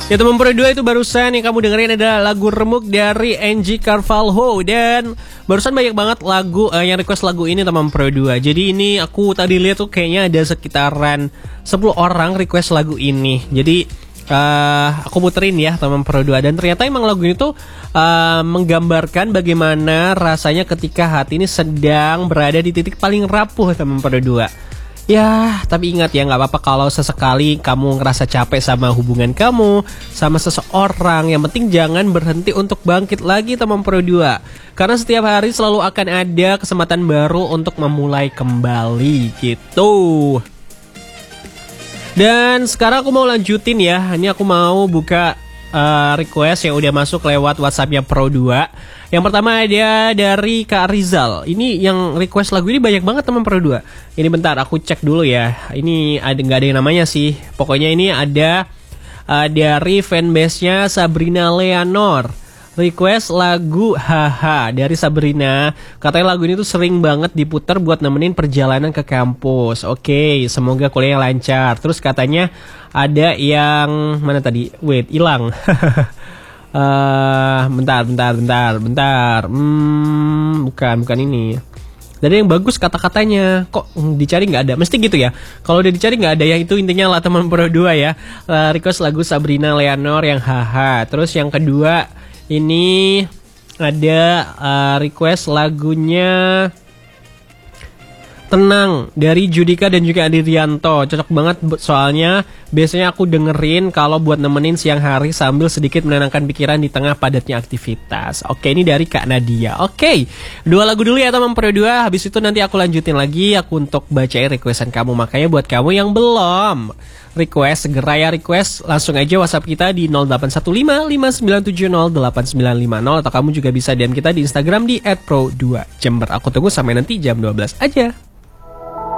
Ya teman Pro 2, itu barusan yang kamu dengerin adalah lagu Remuk dari Angie Carvalho. Dan barusan banyak banget lagu yang request lagu ini teman Pro 2. Jadi ini aku tadi lihat tuh kayaknya ada sekitaran 10 orang request lagu ini. Jadi aku puterin ya teman Pro 2. Dan ternyata emang lagu ini tuh menggambarkan bagaimana rasanya ketika hati ini sedang berada di titik paling rapuh teman Pro 2. Ya, tapi ingat ya, gak apa-apa kalau sesekali kamu ngerasa capek sama hubungan kamu, sama seseorang. Yang penting jangan berhenti untuk bangkit lagi teman Pro 2. Karena setiap hari selalu akan ada kesempatan baru untuk memulai kembali gitu. Dan sekarang aku mau lanjutin ya. Ini aku mau buka request yang udah masuk lewat WhatsAppnya Pro 2. Yang pertama ada dari Kak Rizal. Ini yang request lagu ini banyak banget teman Pro 2. Ini bentar aku cek dulu ya. Ini nggak ada yang namanya sih. Pokoknya ini ada dari fanbase-nya Sabrina Leonor. Request lagu Haha dari Sabrina. Katanya lagu ini tuh sering banget diputar buat nemenin perjalanan ke kampus. Oke, semoga kuliah lancar. Terus katanya ada yang mana tadi? Wait, hilang. Bentar. Bukan ini. Dari yang bagus kata-katanya. Kok dicari nggak ada? Mesti gitu ya. Kalau udah dicari nggak ada ya, itu intinya lah teman Pro 2 ya. Request lagu Sabrina Leonor yang Haha. Terus yang kedua ini ada request lagunya Tenang dari Judika dan juga Adirianto. Cocok banget soalnya biasanya aku dengerin kalau buat nemenin siang hari sambil sedikit menenangkan pikiran di tengah padatnya aktivitas. Oke, ini dari Kak Nadia. Oke, 2 lagu dulu ya teman Pro 2. Habis itu nanti aku lanjutin lagi aku untuk bacain requestan kamu. Makanya buat kamu yang belum request, segera ya request. Langsung aja WhatsApp kita di 0815 5970 8950. Atau kamu juga bisa DM kita di Instagram di @pro2jember. Aku tunggu sampai nanti jam 12 aja.